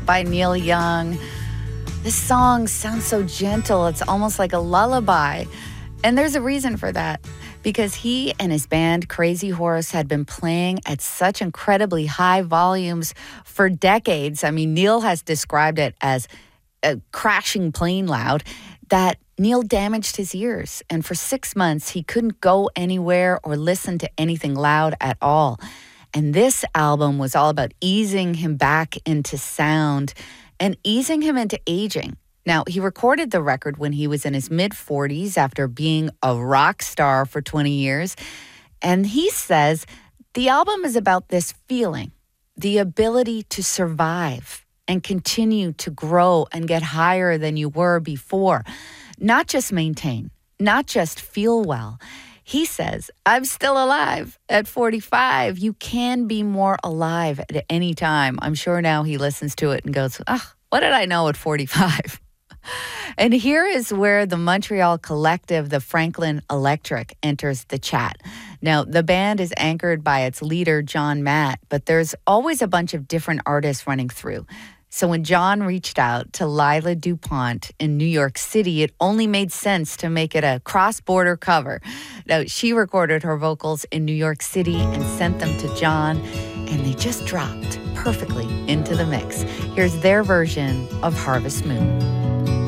by Neil Young. This song sounds so gentle. It's almost like a lullaby. And there's a reason for that. Because he and his band, Crazy Horse, had been playing at such incredibly high volumes for decades. I mean, Neil has described it as a crashing plane loud, that Neil damaged his ears. And for 6 months, he couldn't go anywhere or listen to anything loud at all. And this album was all about easing him back into sound and easing him into aging. Now, he recorded the record when he was in his mid-40s after being a rock star for 20 years. And he says the album is about this feeling, the ability to survive and continue to grow and get higher than you were before. Not just maintain, not just feel well. He says, I'm still alive at 45. You can be more alive at any time. I'm sure now he listens to it and goes, what did I know at 45? And here is where the Montreal collective, the Franklin Electric, enters the chat. Now, the band is anchored by its leader, John Matt, but there's always a bunch of different artists running through. So when John reached out to Lila DuPont in New York City, it only made sense to make it a cross-border cover. Now, she recorded her vocals in New York City and sent them to John, and they just dropped perfectly into the mix. Here's their version of Harvest Moon.